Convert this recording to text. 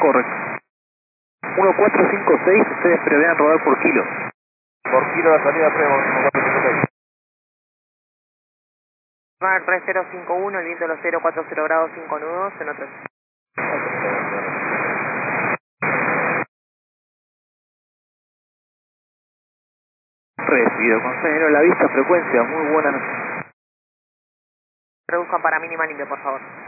Correcto. 1456, ustedes prevean rodar por kilo. Por kilo la salida previa 1456. Mar 3051, el viento de los 040 grados, 5 nudos, en otro. Recibido, compañero, la vista, frecuencia, muy buena noche. Reduzcan para mínima limpia, por favor.